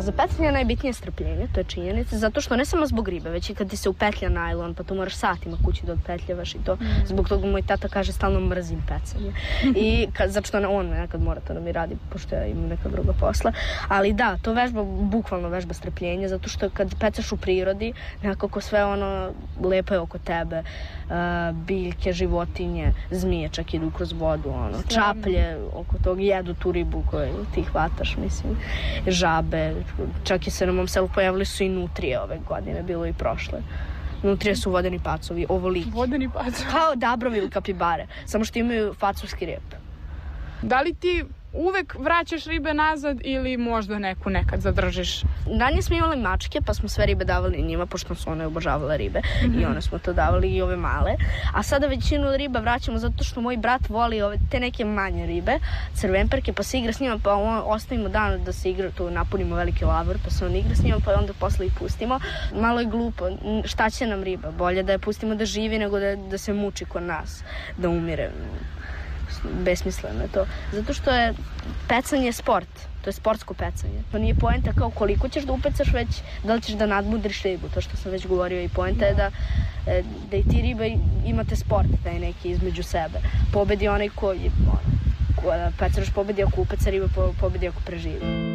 za pecanje je najbitnije strpljenje, to je činjenica, zato što ne samo zbog ribe, već i kad ti se upetlja najlon, pa to moraš satima kući da odpetljavaš i to. Zbog toga moj tata kaže stalno mrzim pecanje. I zato što on nekad mora to da mi radi, pošto ja imam neka druga posla. Ali da, to bukvalno vežba strpljenja, zato što kad pecaš u prirodi, nekako sve ono lepo je oko tebe, biljke, životinje, zmije čak idu kroz vodu, čaplje oko tog jedu tu ribu koju ti hvataš, mislim, žabe, čak i se na mom selu pojavili su i nutrije ove godine, bilo i prošle. Nutrije su vodeni pacovi, ovoliki. Vodeni pacovi? Kao dabrovi ili kapibare, samo što imaju facovski rep. Da li ti uvek vraćaš ribe nazad ili možda neku nekad zadržiš? Ranije smo imali mačke, pa smo sve ribe davali njima, pošto su one obožavale ribe i one smo to davali i ove male. A sada većinu riba vraćamo zato što moj brat voli te neke manje ribe, crvenperke, pa se igra s njima, pa ostavimo dan da se igra, tu napunimo veliki lavor, pa se on igra s njima, pa onda posle ih pustimo. Malo je glupo, šta će nam riba? Bolje da je pustimo da živi nego da se muči kod nas, da umire. Besmisleno je to. Zato što je pecanje sport. To je sportsko pecanje. To nije poenta kao koliko ćeš da upecaš, već da li ćeš da nadmudriš ribu. To što sam već govorio i poenta je da i ti riba imate sport taj neki između sebe. Pobedi onaj koji pecaraš pobedi ako upeca riba, pobedi ako preživi.